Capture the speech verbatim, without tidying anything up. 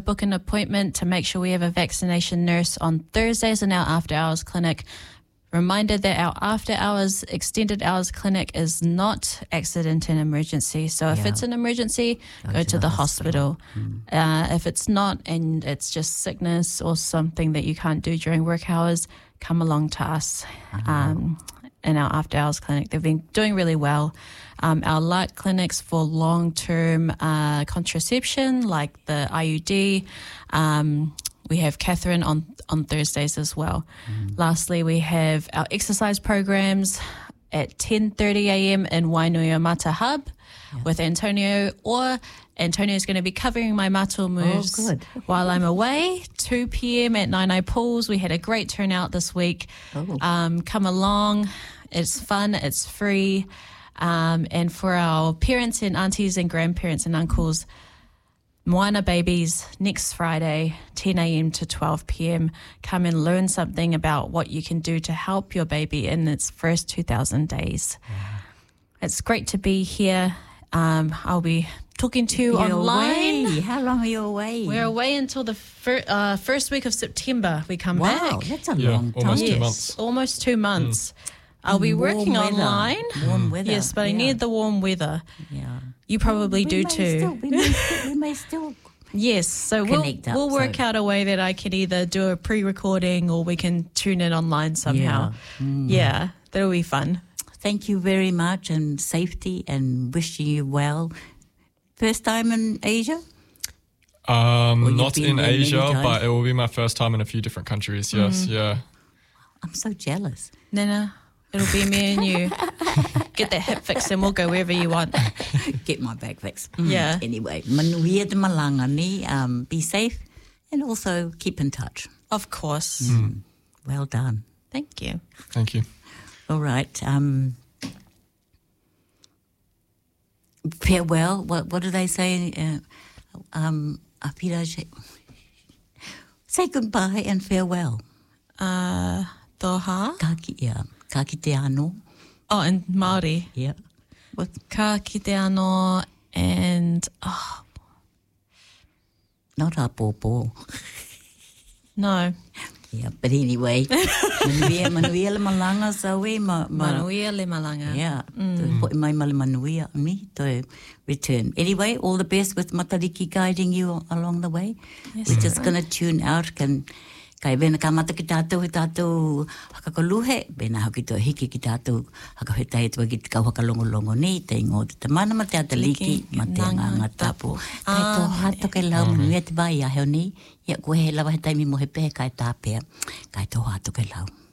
book an appointment to make sure we have a vaccination nurse on Thursdays in our after hours clinic. Reminder that our after hours, extended hours clinic is not accident and emergency. So if Yeah. it's an emergency, go, go to, to the, the hospital. hospital. Mm. Uh, if it's not and it's just sickness or something that you can't do during work hours, come along to us uh-huh. um, in our after hours clinic. They've been doing really well. Um, our light clinics for long-term uh, contraception, like the I U D, um, we have Catherine on, on Thursdays as well. Mm. Lastly, we have our exercise programs at ten thirty a.m. in Wainuiomata Hub yeah. with Antonio, or Antonio's going to be covering my matua moves oh, good. while I'm away. two p.m. at Nainai Pools. We had a great turnout this week. Oh. Um, come along. It's fun. It's free. Um, and for our parents and aunties and grandparents and uncles, Moana Babies next Friday, ten a.m. to twelve p.m. Come and learn something about what you can do to help your baby in its first two thousand days. Yeah. It's great to be here. Um, I'll be talking to you You're online. Away. How long are you away? We're away until the fir- uh, first week of September. We come wow, back. Wow, that's a yeah, long time. Almost yes, two months. Almost two months. Mm. I'll be warm working weather. online. Warm weather. Yes, but yeah. I need the warm weather. Yeah. You probably we do may too. Still, we, may still, we may still Yes, so we'll, up, we'll work so. out a way that I can either do a pre-recording or we can tune in online somehow. Yeah, mm. yeah that'll be fun. Thank you very much, and safety, and wishing you well. First time in Asia? Um, not in Asia, but it will be my first time in a few different countries. Yes, mm. yeah. I'm so jealous. Nana, it'll be me and you. Get that hip fix and we'll go wherever you want. Get my back fixed. Mm. Yeah. Anyway, manuia te malanga ni, um, be safe and also keep in touch. Of course. Mm. Well done. Thank you. Thank you. All right. Um, farewell. What what do they say? Uh, um, say goodbye and farewell. Uh, toha. Ka ki, yeah. Ka ki te ano. Oh, in Māori. Yeah. What? Ka ki te ano and... Oh. Not a pōpō. No. Yeah, but anyway. manuia, manuia le malanga sa we. Ma, ma, manuia le malanga. Yeah. Mm. Toi mai male manuia mi. Toi return. Anyway, all the best with Matariki guiding you along the way. Yes, We're just going to tune out. Can, kai vena ka mata ki tātou he tātou hakakaluhe. Vena hau ki tō hiki ki tātou hakahetai tua ki te kau hakalongolongo ni. Te ingo te tamana ma te ataliki. Ma te nganga tapu. Kai tō hato kai lau manuia te vai a heo ni. Ia koe he lawa he taimi mo he pehe kai tāpea. Kai tō hato kai lau.